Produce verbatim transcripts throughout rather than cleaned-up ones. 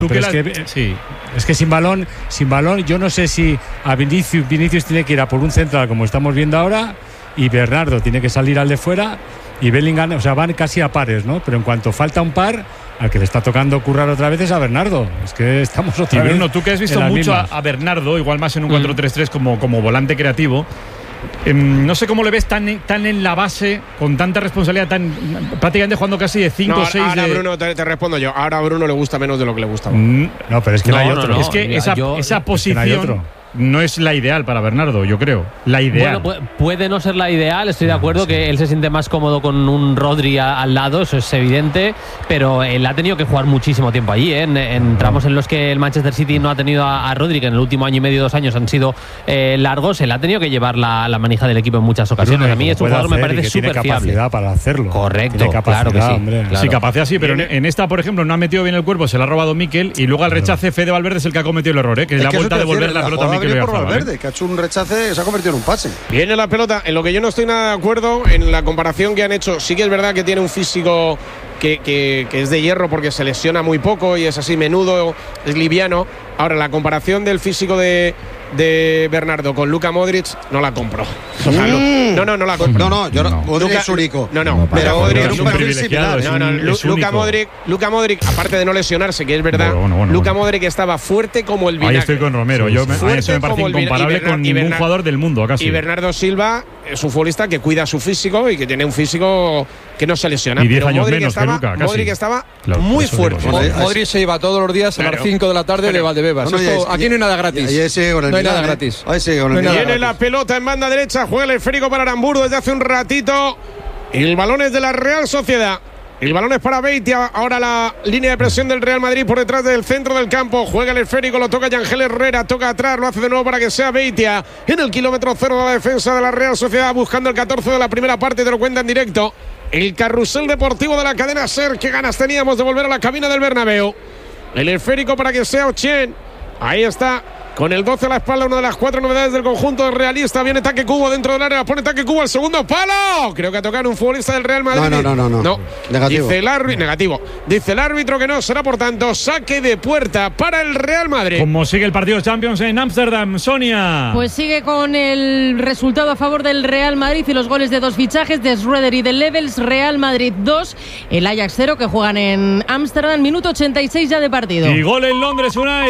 Pero es que, sí. es que sin balón, sin balón, yo no sé si a Vinicius, Vinicius tiene que ir a por un central como estamos viendo ahora, y Bernardo tiene que salir al de fuera, y Bellingham, o sea, van casi a pares, ¿no? Pero en cuanto falta un par, al que le está tocando currar otra vez es a Bernardo. Es que estamos otra vez. Bruno, tú que has visto mucho a, a Bernardo, igual más en un cuatro tres tres como, como volante creativo. Eh, no sé cómo le ves tan, tan en la base, con tanta responsabilidad, tan prácticamente jugando casi de cinco o seis. Ahora, de... Bruno, te, te respondo yo. Ahora a Bruno le gusta menos de lo que le gustaba. Mm, no, pero es que no, no hay otro. No, no, es que mira, esa, yo, esa posición es que no, hay otro. No es la ideal para Bernardo, yo creo. La ideal. Bueno, puede no ser la ideal, estoy de acuerdo no, sí. que él se siente más cómodo con un Rodri a, al lado, eso es evidente, pero él ha tenido que jugar muchísimo tiempo allí, ¿eh? en, en tramos en los que el Manchester City no ha tenido a, a Rodri, que en el último año y medio, dos años han sido eh, largos, él ha tenido que llevar la, la manija del equipo en muchas ocasiones. A mí este jugador me parece súper fiable. Tiene capacidad para hacerlo. Correcto, claro que sí. Hombre. Claro. Sí, capacidad sí, pero en, en esta, por ejemplo, no ha metido bien el cuerpo, se la ha robado Mikel, y luego al rechace Fede Valverde es el que ha cometido el error, ¿eh? que es la vuelta a devolver la pelota a Mikel Oyarzabal. Que ha hecho un rechace, se ha convertido en un pase. Viene la pelota, en lo que yo no estoy nada de acuerdo en la comparación que han hecho. Sí que es verdad que tiene un físico que, que, que es de hierro porque se lesiona muy poco y es así menudo, es liviano. Ahora, la comparación del físico de, de Bernardo con Luka Modric no la compro. O sea, mm. No, no, no la compro. No, no, yo no. no. Modric Luka, es único. No, no, no pero Modric es un privilegiado. No, no, Luka Modric, Luka Modric, aparte de no lesionarse, que es verdad, bueno, bueno, bueno, Luka Modric estaba fuerte como el vinagre. Ahí estoy con Romero. Sí, yo me, a eso me parece incomparable Bernard, con ningún Bernard, jugador del mundo, casi. Y Bernardo Silva es un futbolista que cuida su físico y que tiene un físico que no se lesiona. Y diez años Modric menos estaba, que Luka, casi. Modric estaba claro, muy fuerte. Digo, Modric, Modric se iba todos los días a las cinco de la tarde claro. de Valdebebas. No, no, Esto, aquí no hay nada gratis. Ahí sigue con el no hay Milan, nada eh. gratis. Ahí sigue con el Viene Milan. la pelota en banda derecha, juega el esférico para Aramburu desde hace un ratito. El balón es de la Real Sociedad. El balón es para Beitia. Ahora la línea de presión del Real Madrid por detrás del centro del campo. Juega el esférico, lo toca Yangel Herrera. Toca atrás, lo hace de nuevo para que sea Beitia. En el kilómetro cero de la defensa de la Real Sociedad, buscando el catorce de la primera parte. Te lo cuenta en directo el carrusel deportivo de la cadena SER. Qué ganas teníamos de volver a la cabina del Bernabéu. El esférico para que sea Ochen. Ahí está. Con el doce a la espalda, una de las cuatro novedades del conjunto realista. Viene Taque Cubo dentro del área. Pone Taque Cubo al segundo palo. Creo que ha tocado un futbolista del Real Madrid. No, no, no, no. no. Negativo. Dice el árbitro, negativo. Dice el árbitro que no. Será, por tanto, saque de puerta para el Real Madrid. ¿Cómo sigue el partido Champions en Ámsterdam, Sonia? Pues sigue con el resultado a favor del Real Madrid y los goles de dos fichajes de Schroeder y de Levels. Real Madrid dos, el Ajax cero, que juegan en Ámsterdam. Minuto ochenta y seis ya de partido. Y gol en Londres, Unai.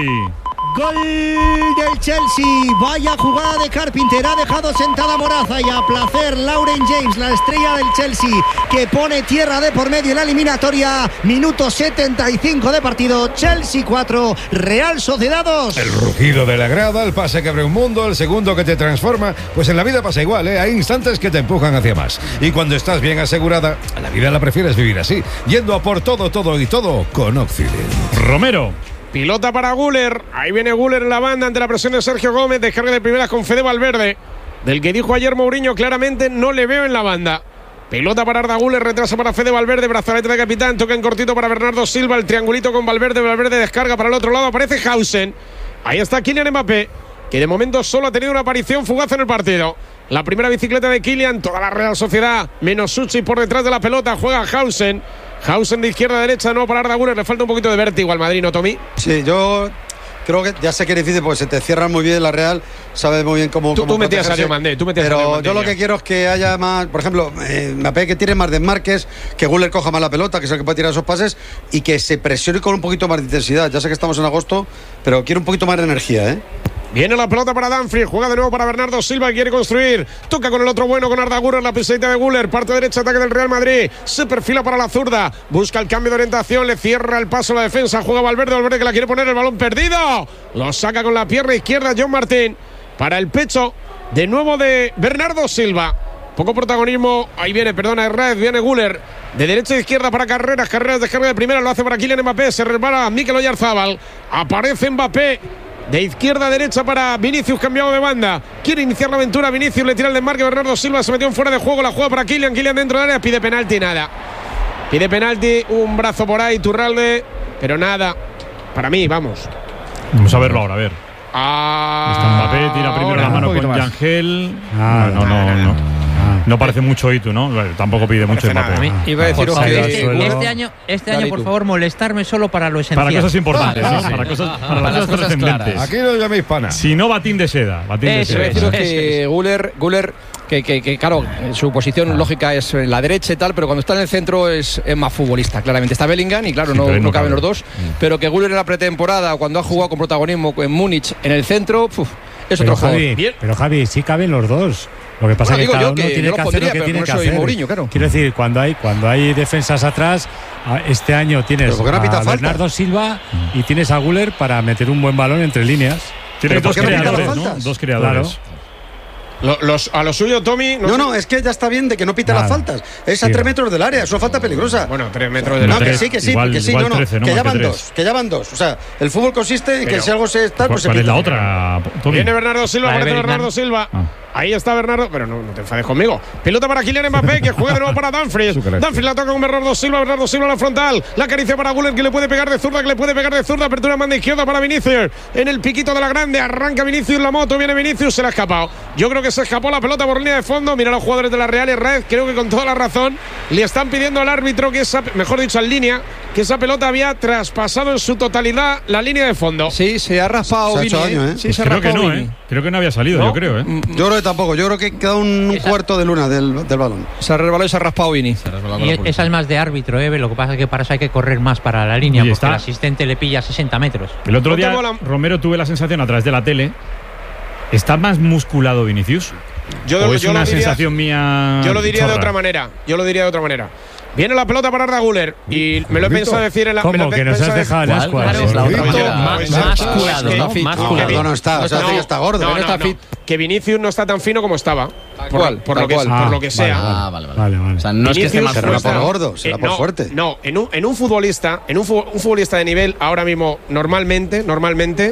Gol del Chelsea, vaya jugada de Carpenter, ha dejado sentada Moraza y a placer Lauren James, la estrella del Chelsea, que pone tierra de por medio en la eliminatoria. Minuto setenta y cinco de partido, Chelsea cuatro, Real Sociedad dos. El rugido de la grada, el pase que abre un mundo, el segundo que te transforma. Pues en la vida pasa igual, ¿eh? Hay instantes que te empujan hacia más. Y cuando estás bien asegurada, la vida la prefieres vivir así, yendo a por todo, todo y todo con Oxidil. Romero. Pilota para Güler. Ahí viene Güler en la banda ante la presión de Sergio Gómez. Descarga de primeras con Fede Valverde, del que dijo ayer Mourinho claramente no le veo en la banda. Pelota para Arda Güler, retrasa para Fede Valverde, brazalete de capitán, toca en cortito para Bernardo Silva, el triangulito con Valverde, Valverde descarga para el otro lado, aparece Hausen. Ahí está Kylian Mbappé, que de momento solo ha tenido una aparición fugaz en el partido. La primera bicicleta de Kylian, toda la Real Sociedad, menos Suchi por detrás de la pelota, juega Hausen. Hausen de izquierda a derecha, no para Arda Güler, le falta un poquito de vértigo al Madrid, ¿no, Tommy? Sí, yo creo que ya sé que es difícil porque se te cierran muy bien la Real, sabes muy bien cómo. Tú, cómo tú metías a Diomandé, tú metías pero a Diomandé, yo lo ya. que quiero es que haya más, por ejemplo, eh, Mbappé que tire más desmarques, que Güler coja más la pelota, que es el que puede tirar esos pases y que se presione con un poquito más de intensidad. Ya sé que estamos en agosto, pero quiero un poquito más de energía, ¿eh? Viene la pelota para Dumfries, juega de nuevo para Bernardo Silva, que quiere construir, toca con el otro bueno, con Arda Güler, la pisadita de Güler, parte derecha, ataque del Real Madrid, se perfila para la zurda, busca el cambio de orientación, le cierra el paso a la defensa, juega Valverde, Valverde que la quiere poner, el balón perdido, lo saca con la pierna izquierda John Martín, para el pecho, de nuevo de Bernardo Silva, poco protagonismo, ahí viene, perdona, Herrera, viene Güler, de derecha a izquierda para Carreras, Carreras descarga de primera, lo hace para Kylian Mbappé, se repara Mikel Oyarzabal, aparece Mbappé, de izquierda a derecha para Vinicius, cambiado de banda. Quiere iniciar la aventura Vinicius, le tira el desmarque Bernardo Silva, se metió en fuera de juego, la juega para Kylian, Kylian dentro del área, pide penalti, nada. Pide penalti, un brazo por ahí, Turralde, pero nada. Para mí, vamos. Vamos a verlo ahora, a ver. Ah, Está Mbappé, tira primero la mano con Yangel. Ah, no, no, no. no. No parece mucho Itu, ¿no? Bueno, tampoco pide mucho Mbappé. Iba a deciros Por que favor, este año, este año por favor, molestarme solo para lo esencial. Para cosas importantes, ¿no? Para cosas, para las cosas trascendentes. Aquí lo llaméis pana. Si no, batín de seda. Batín de Eso seda. es. Deciros que Guller, Guller que, que, que, claro, su posición lógica es en la derecha y tal, pero cuando está en el centro es, es más futbolista, claramente. Está Bellingham y claro, Sí, no, pero no no caben cabe. los dos. Pero que Guller en la pretemporada, cuando ha jugado con protagonismo en Múnich, en el centro, uf, es Pero otro jugador. Javi, Bien. pero Javi, sí caben los dos. Lo que pasa Bueno, es que digo cada yo uno que tiene no que lo hacer lo pondría, que pero tiene no que soy hacer. Mourinho, claro. Quiero decir, cuando hay cuando hay defensas atrás, a- este año tienes Pero ¿por qué no pita a falta? Bernardo Silva y tienes a Guller para meter un buen balón entre líneas. Tienes ¿Pero por dos qué no pita las creadores, ¿no? faltas? Dos creadores. Claro. Lo- los, a lo suyo, Tommy. No, sé- no, es que ya está bien de que no pite Nada. las faltas. Es a Sí. tres metros del área, es una falta peligrosa. Bueno, tres metros de No, la que tres, sí, que sí, igual- que sí, igual no, no, trece, no que más ya que van tres. dos, que ya van dos. O sea, el fútbol consiste en que Pero- si algo se está, ¿Cuál, pues se cuál es pita. la otra, Tommy? Viene Bernardo Silva, La de aparece Bellingham. Bernardo Silva. Ah. Ahí está Bernardo, pero no, no te enfades conmigo. Pelota para Kylian Mbappé, que juega de nuevo para Dumfries. Sucre. Dumfries la toca con Bernardo Silva, Bernardo Silva a la frontal. La acaricia para Guller, que le puede pegar de zurda, que le puede pegar de zurda. Apertura en banda izquierda para Vinicius. En el piquito de la grande, arranca Vinicius la moto, viene Vinicius, se le ha escapado. Yo creo que se escapó la pelota por línea de fondo. Mira a los jugadores de la Real y Red, creo que con toda la razón le están pidiendo al árbitro que esa, mejor dicho, en línea, que esa pelota había traspasado en su totalidad la línea de fondo. Sí, se ha raspado Se ha Vini, hecho daño, ¿eh? Sí, se ha Creo que raspado no, Vini. ¿eh? Creo que no había salido, ¿No? yo creo, ¿eh? Yo creo que tampoco, yo creo que queda un Esa- cuarto de luna del, del balón. Se ha resbalado y se ha raspado Vini. Y es- esa es más de árbitro, ¿eh? Lo que pasa es que para eso hay que correr más para la línea, Y porque está. el asistente le pilla sesenta metros. El otro No día, tengo la- Romero, tuve la sensación a través de la tele. ¿Está más musculado Vinicius? Yo, ¿O es yo una lo diría- sensación mía? Yo lo diría de chorra? otra manera. Yo lo diría de otra manera. Viene la pelota para Arda Güler y me lo he pensado decir en la. me lo ¿Cómo? he Que nos has pensado dejado en ¿Cuál? ascuas. Claro, Es la otra Grito, manera. ma- Más Más curado, que- ¿no? que- Más que- curado. No, no está, o sea, No, sí que está gordo. no, no está no, fit. Que Vinicius no está tan fino como estaba. Tal Por, cual, por tal lo, que, cual. por Ah, lo que sea. Ah, vale, vale. Vale, vale. O sea, no es que esté Vinicius más Será no por está- gordo, será eh, por no, fuerte. No, en un, en un futbolista, en un, fu- un futbolista de nivel, ahora mismo, normalmente, normalmente,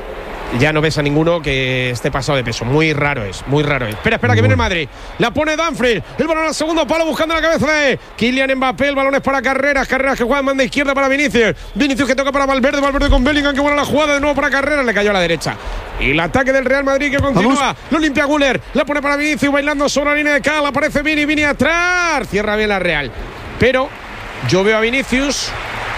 ya no ves a ninguno que esté pasado de peso. Muy raro es, muy raro es. Espera, espera, que viene el Madrid. La pone Dumfries. El balón al segundo palo buscando la cabeza de Kylian Mbappé. El balón es para Carreras. Carreras que juega en banda izquierda para Vinicius. Vinicius que toca para Valverde. Valverde con Bellingham. Que buena la jugada de nuevo para Carreras. Le cayó a la derecha. Y el ataque del Real Madrid que continúa. Lo limpia Güler. La pone para Vinicius bailando sobre la línea de cal. Aparece Vini. Vini atrás. Cierra bien la Real. Pero yo veo a Vinicius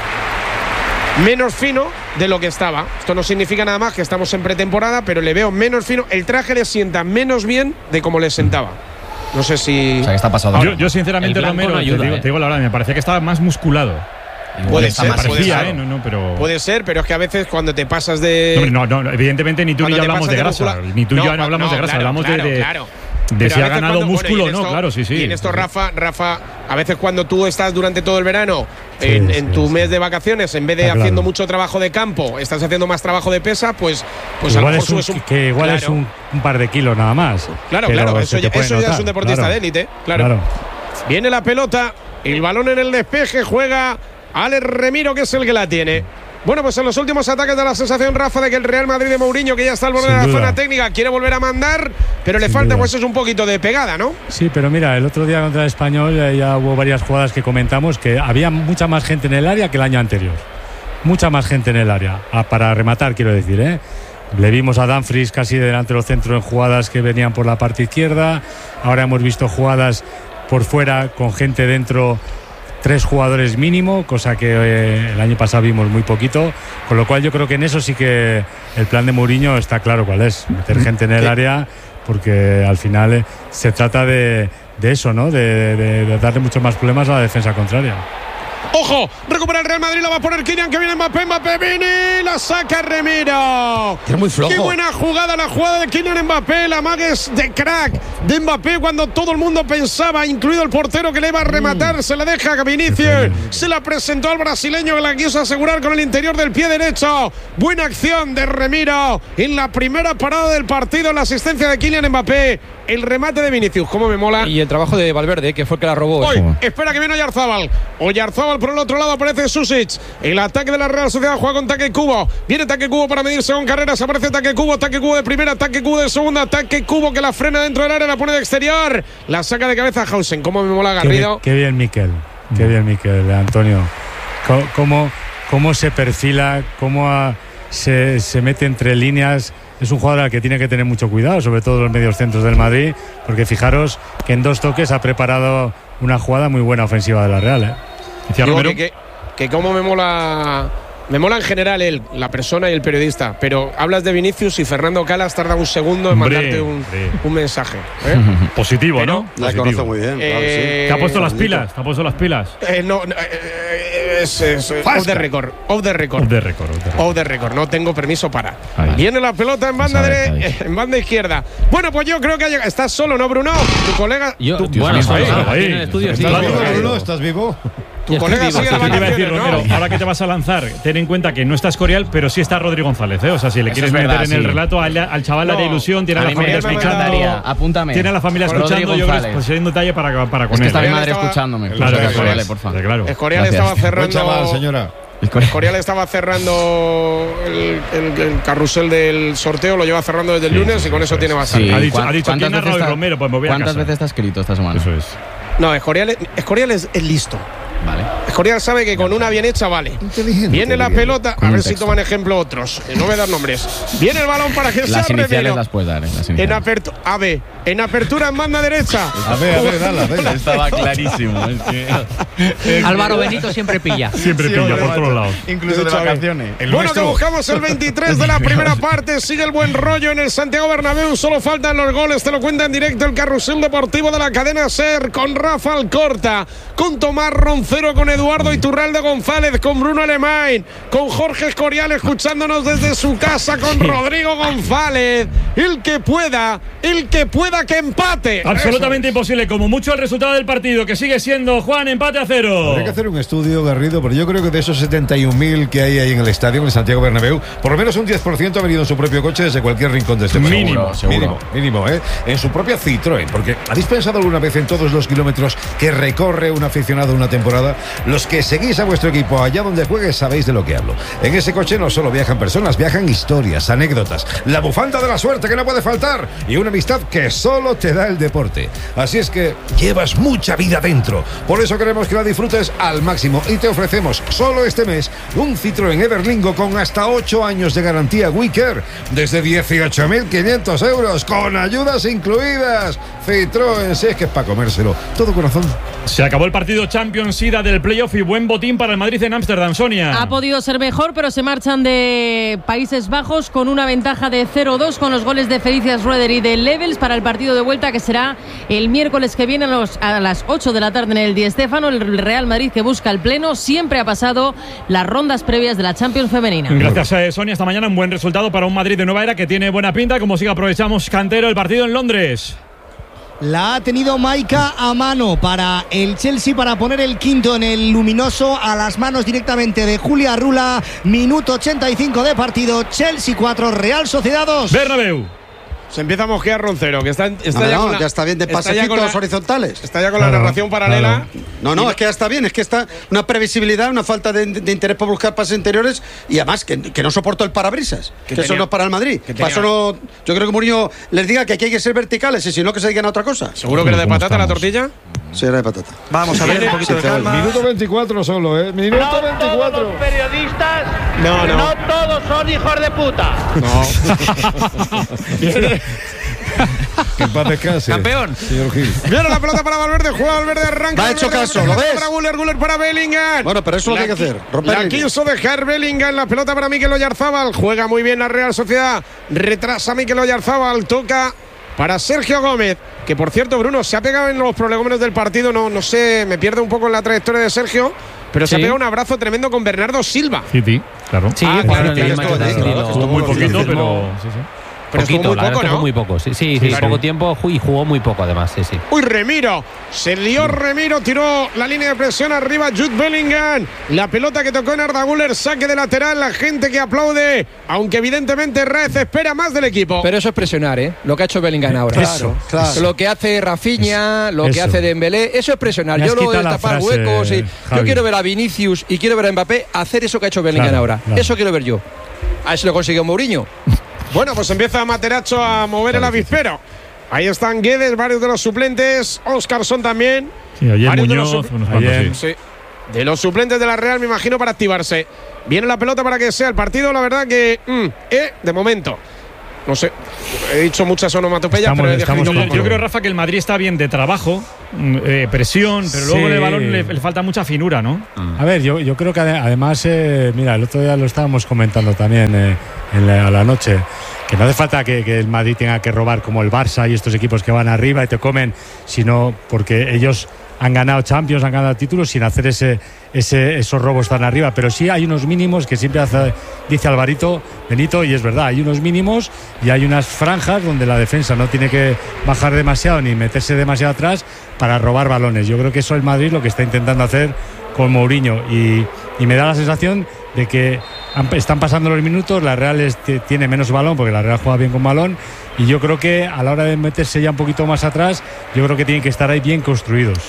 menos fino de lo que estaba. Esto no significa nada más que estamos en pretemporada, pero le veo menos fino. El traje le sienta menos bien de como le sentaba. No sé si. O sea, que está pasado. Yo, yo, sinceramente, el blanco Romero, no ayuda, te, digo, ¿eh? te digo la verdad, me parecía que estaba más musculado. Igual puede está ser, más puede Parecía, ser. ¿eh? No, no, pero. Puede ser, pero es que a veces cuando te pasas de. Hombre, no, no, evidentemente ni tú ni cuando yo te hablamos pasas de grasa. muscula- Ni tú y yo no pa- hablamos de grasa, claro, hablamos claro, de, de, claro. de Pero si a ha veces ganado cuando- bueno, músculo y en o no, esto- claro, sí, sí. Y en esto, Sí, sí. Rafa, Rafa, a veces cuando tú estás durante todo el verano Sí, en, sí, en tu sí. mes de vacaciones, en vez de Está claro. haciendo mucho trabajo de campo, estás haciendo más trabajo de pesa, pues, pues a lo igual mejor es un, subes un. que igual es claro, un, un par de kilos nada más. Claro, Pero claro, se eso, te ya, puede eso ya es notar, un deportista claro. de élite, claro. Viene la pelota, el balón en el despeje, juega Alex Remiro, que es el que la tiene. Bueno, pues en los últimos ataques da la sensación, Rafa, de que el Real Madrid de Mourinho, que ya está al borde Sin de la duda. zona técnica, quiere volver a mandar, pero le Sin falta duda. pues es un poquito de pegada, ¿no? Sí, pero mira, el otro día contra el Español eh, ya hubo varias jugadas que comentamos que había mucha más gente en el área que el año anterior. Mucha más gente en el área. Ah, para rematar, quiero decir, ¿eh? Le vimos a Dumfries casi delante de los centros en jugadas que venían por la parte izquierda. Ahora hemos visto jugadas por fuera con gente dentro, tres jugadores mínimo, cosa que eh, el año pasado vimos muy poquito. Con lo cual yo creo que en eso sí que el plan de Mourinho está claro cuál es. Meter gente en el área, porque al final eh, se trata de, de eso, ¿no? De, de- de darle muchos más problemas a la defensa contraria. ¡Ojo! Recupera el Real Madrid, la va a poner Kylian, que viene Mbappé, Mbappé, Vini, la saca Remiro. Que es muy flojo. ¡Qué buena jugada, la jugada de Kylian Mbappé! La magues de crack de Mbappé cuando todo el mundo pensaba, incluido el portero, que le iba a rematar, se la deja a Vinicius, se la presentó al brasileño, que la quiso asegurar con el interior del pie derecho. Buena acción de Remiro en la primera parada del partido, la asistencia de Kylian Mbappé, el remate de Vinicius, cómo me mola. Y el trabajo de Valverde, que fue el que la robó. Hoy, espera que viene Oyarzábal. Oyarzábal por el otro lado, aparece Susic. El ataque de la Real Sociedad juega con Taque Cubo. Viene Taque Cubo para medirse con Carreras. Aparece Taque Cubo, Taque Cubo de primera, Taque Cubo de segunda, Taque Cubo que la frena dentro del área, la pone de exterior. La saca de cabeza Hausen. Cómo me mola Qué, Garrido. qué bien Miquel, qué bien Miquel, Antonio. Co- Cómo, cómo se perfila, cómo ha, se, se mete entre líneas. Es un jugador al que tiene que tener mucho cuidado, sobre todo los medios centros del Madrid, porque fijaros que en dos toques ha preparado una jugada muy buena ofensiva de la Real, ¿eh? Digo que, que, que como me mola me mola en general él, la persona y el periodista, pero hablas de Vinicius y Fernando Calas tarda un segundo en Hombre, mandarte un, un mensaje, ¿eh? Positivo, pero, ¿no? La Positivo. conoce muy bien. Claro, Eh, ¿Te ha puesto las pilas? ¿Te ha puesto las pilas? Eh, no, no, eh, es, es, es off the record, off the record, Off the record, off the record. off the record. No tengo permiso para. Ahí. Viene la pelota en banda de, en banda izquierda. Bueno, pues yo creo que ha llegado. Estás solo, ¿no, Bruno? Tu colega. Yo, tu, bueno, está ahí, ahí. aquí en el estudio sí. ¿Estás vivo, Claro. Bruno? ¿Estás vivo? tu colega Estoy sigue vivo, las Te iba a decir, vacaciones, Romero, ¿no? ahora que te vas a lanzar, ten en cuenta que no está Escorial, pero sí está Rodri González, ¿eh? O sea, si le Eso quieres es meter verdad, en el sí. relato al, al chaval No, de ilusión, tiene A a la mí me familia me escuchando. encantaría. Apúntame. Tiene a la familia Rodri escuchando, yo creo González. que pues, hay un detalle para, para con Es que él. está mi ¿eh? madre estaba- escuchándome. Claro que Escorial, sí. por favor. Claro. Escorial Gracias. estaba Buen cerrando. chaval, señora. Escorial estaba cerrando el, el- el carrusel del sorteo, lo lleva cerrando desde el Sí, lunes sí, y con eso eso tiene es. bastante. Sí. Ha dicho, ¿Cuán- ha dicho cuántas ¿quién ha veces Rodri está- Romero? Pues me voy a ¿Cuántas casa. veces está escrito esta semana? Eso es. No, Escorial, Escorial es, es listo. Vale. Escorial sabe que con una bien hecha vale. Inteligente, Viene la diría yo. pelota, Con a un ver si texto. toman ejemplo otros. Eh, No voy a dar nombres. Viene el balón para que sea Las iniciales Remiro. las puedes dar, ¿eh? Las En iniciales. apertura, a ver, en apertura en banda derecha. A ver, a ver, dale, dale. Estaba clarísimo. Es que... Álvaro Benito siempre pilla. Siempre pilla por todos lados. Incluso de vacaciones. El Bueno, nuestro. que buscamos el veintitrés de la primera parte. Sigue el buen rollo en el Santiago Bernabéu. Solo faltan los goles. Te lo cuenta en directo el carrusel deportivo de la cadena SER. Con Rafa Alcorta, con Tomás Roncero, con Eduardo Iturralde González, con Bruno Alemán, con Jorge Escorial escuchándonos desde su casa, con Rodrigo González. El que pueda, el que pueda que empate. Absolutamente imposible. Como mucho el resultado del partido, que sigue siendo, Juan, empate a cero. Habría que hacer un estudio, Garrido, pero yo creo que de esos setenta y un mil que hay ahí en el estadio, en el Santiago Bernabéu, por lo menos un diez por ciento ha venido en su propio coche desde cualquier rincón de este país. Mínimo, seguro. Mínimo, mínimo, ¿eh? En su propia Citroën, porque ¿habéis pensado alguna vez en todos los kilómetros que recorre un aficionado una temporada? Los que seguís a vuestro equipo allá donde juegue sabéis de lo que hablo. En ese coche no solo viajan personas, viajan historias, anécdotas, la bufanda de la suerte que no puede faltar y una amistad que solo te da el deporte. Así es que llevas mucha vida dentro. Por eso queremos que la disfrutes al máximo y te ofrecemos solo este mes un Citroën Everlingo con hasta ocho años de garantía WeCare desde dieciocho mil quinientos euros con ayudas incluidas. Citroën, si es que es para comérselo. Todo corazón. Se acabó el partido Champions Ida del playoff y buen botín para el Madrid en Ámsterdam, Sonia. Ha podido ser mejor, pero se marchan de Países Bajos con una ventaja de cero dos con los goles de Felicias Rueder y de Levels para el partido de vuelta que será el miércoles que viene a, los, a las ocho de la tarde en el Di Stéfano. El Real Madrid, que busca el pleno, siempre ha pasado las rondas previas de la Champions femenina. Gracias, eh, Sonia. Esta mañana un buen resultado para un Madrid de nueva era que tiene buena pinta. Como sigue, aprovechamos, Cantero, el partido en Londres. La ha tenido Maika a mano para el Chelsea para poner el quinto en el luminoso a las manos directamente de Julia Rula. Minuto ochenta y cinco de partido. Chelsea cuatro, Real Sociedad dos. Bernabéu. Se empieza a mosquear Roncero, que está, está No, ya, no, con la, ya está bien de está ya pasecitos con la- horizontales. Está ya con la Claro, narración paralela. claro. No, no, es que ya está bien, es que está una previsibilidad, una falta de, de interés por buscar pases interiores y además que, que no soporto el parabrisas, que, Que eso tenía- no es para el Madrid. que Para tenía- eso no, yo creo que Mourinho les diga que aquí hay que ser verticales y si no que se dediquen a otra cosa. ¿Seguro que era de ¿Cómo patata la estamos? tortilla? Sí, era de patata. Vamos a ver un poquito de calma. Minuto veinticuatro solo, ¿eh? Minuto veinticuatro. periodistas, No, no. todos son hijos de puta. Que en paz descanse. Campeón. Señor Gil. Viene la pelota para Valverde, juega Valverde, arranca. Va hecho Valverde, caso, Valverde, ¿lo ves? Para Guller, Guller para Bellingham. Bueno, pero eso es lo que hay que La hacer, qui- romper La líneas. quiso dejar Bellingham, la pelota para Mikel Oyarzábal. Juega muy bien la Real Sociedad. Retrasa Mikel Oyarzábal, toca para Sergio Gómez, que por cierto, Bruno, se ha pegado en los prolegómenos del partido. No, no sé, me pierdo un poco en la trayectoria de Sergio, pero se ha Sí. pegado un abrazo tremendo con Bernardo Silva. City, claro. Sí, Ah, jugaron claro, en el claro, Manchester estuvo City, ahí, lo- claro, Estuvo muy poquito, firmó pero. Sí, sí. Pero estuvo poquito, muy la verdad poco, es que ¿no? fue muy poco. Sí, sí, sí, claro. poco tiempo ju- y jugó muy poco además, sí, sí. Uy, Remiro, se lió Remiro, tiró la línea de presión arriba Jude Bellingham, la pelota que tocó en Arda Güler, saque de lateral, la gente que aplaude, aunque evidentemente Rez espera más del equipo. Pero eso es presionar, ¿eh? Lo que ha hecho Bellingham ahora. Eso, claro. Lo que hace Rafinha, lo Eso. que hace Dembélé, eso es presionar. Me has Yo lo de quitado la tapar frase, huecos y yo Javi. quiero ver a Vinicius y quiero ver a Mbappé hacer eso que ha hecho Bellingham Claro, ahora. claro. Eso quiero ver yo. A ver si lo consiguió Mourinho. Bueno, pues empieza Materazzo a mover el avispero. Ahí están Guedes, varios de los suplentes, Oscarson también. Sí, ayer Varios de Muñoz, los sup- unos cuantos, Ayer. sí. Sí. de los suplentes de la Real, me imagino, para activarse. Viene la pelota para que sea el partido, la verdad que mm, eh, de momento. No sé, he dicho muchas onomatopeyas, estamos, pero he estamos dejado yo, yo creo, Rafa, que el Madrid está bien de trabajo, eh, presión, pero luego Sí. en el balón le, le falta mucha finura, ¿no? A ver, yo, yo creo que ade- además, eh, mira, el otro día lo estábamos comentando también eh, en la, a la noche, que no hace falta que, que el Madrid tenga que robar como el Barça y estos equipos que van arriba y te comen, sino porque ellos han ganado Champions, han ganado títulos sin hacer ese, ese, esos robos tan arriba. Pero sí hay unos mínimos que siempre hace, dice Alvarito, Benito, y es verdad, hay unos mínimos y hay unas franjas donde la defensa no tiene que bajar demasiado ni meterse demasiado atrás para robar balones. Yo creo que eso el Madrid lo que está intentando hacer con Mourinho y, y me da la sensación de que han, están pasando los minutos, la Real es, tiene menos balón porque la Real juega bien con balón y yo creo que a la hora de meterse ya un poquito más atrás, yo creo que tienen que estar ahí bien construidos.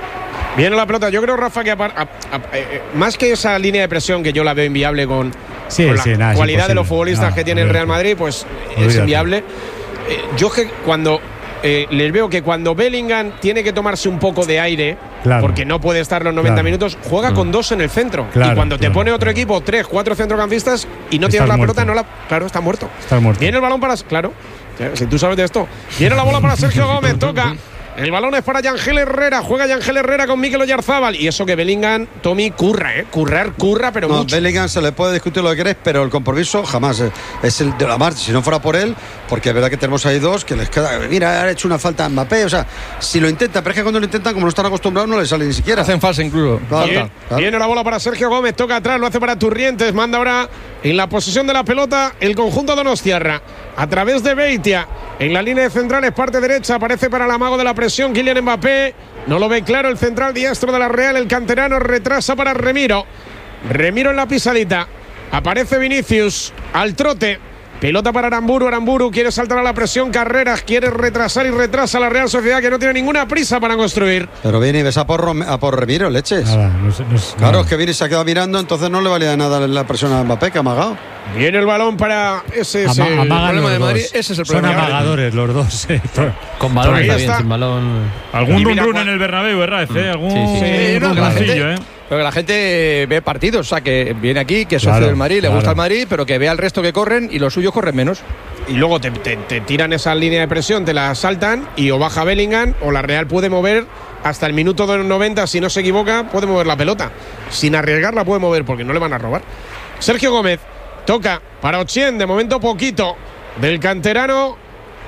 Viene la pelota. Yo creo, Rafa, que apar, a, a, eh, más que esa línea de presión que yo la veo inviable con, sí, con sí, la nada, cualidad de los futbolistas no, que tiene el Real Madrid, pues olvídate. es inviable. Eh, yo que cuando eh, les veo que cuando Bellingham tiene que tomarse un poco de aire, claro, porque no puede estar los noventa claro, minutos, juega mm. con dos en el centro. Claro, y cuando claro, te pone otro claro. equipo, tres, cuatro centrocampistas y no Estás tienes la muerto. pelota, no la, claro, está muerto. Está muerto. Viene el balón para. Claro, si tú sabes de esto. Viene la bola para Sergio Gómez, toca. El balón es para Yangel Herrera. Juega Yangel Herrera con Mikel Oyarzábal. Y eso que Bellingham, Tommy, curra, ¿eh? Currar, curra, pero no, mucho. Bellingham se le puede discutir lo que queréis, pero el compromiso jamás eh, es el de la marcha. Si no fuera por él, porque es verdad que tenemos ahí dos que les queda. Mira, ha hecho una falta a Mbappé. O sea, si lo intenta, pero es que cuando lo intentan, como no están acostumbrados, no les sale ni siquiera. Hacen falsa incluso. Claro, Bien, claro. Viene la bola para Sergio Gómez, toca atrás, lo hace para Turrientes, manda ahora en la posesión de la pelota el conjunto donostiarra. A través de Beitia, en la línea de centrales, parte derecha, aparece para el amago de la presión Kylian Mbappé. No lo ve claro el central diestro de la Real, el canterano retrasa para Remiro. Remiro en la pisadita. Aparece Vinicius al trote. Pelota para Aramburu, Aramburu quiere saltar a la presión, Carreras quiere retrasar y retrasa la Real Sociedad, que no tiene ninguna prisa para construir. Pero viene y ves a por, Rom- a por Remiro, leches. Nada, no sé, no sé, Claro, nada. es que viene y se ha quedado mirando, entonces no le valía nada la presión a Mbappé, que ha amagado. Viene el balón para ese. ese Ama- amagan problema los de Madrid, dos. ese es el Son problema. amagadores los dos. eh. Con balón Ahí está bien, está. sin balón. Algún Y run mira run cuál- en el Bernabéu, ¿verdad? ¿eh? Algún Sí, sí. Sí, no, que la runruncillo, gente- ¿eh? Pero que la gente ve partidos, o sea, que viene aquí, que es socio Claro, del Madrid, le claro. gusta el Madrid, pero que vea al resto que corren y los suyos corren menos. Y luego te, te- te tiran esa línea de presión, te la saltan y o baja Bellingham o la Real puede mover hasta el minuto de noventa, si no se equivoca, puede mover la pelota. Sin arriesgarla puede mover porque no le van a robar. Sergio Gómez toca para Ochien, de momento poquito, del canterano,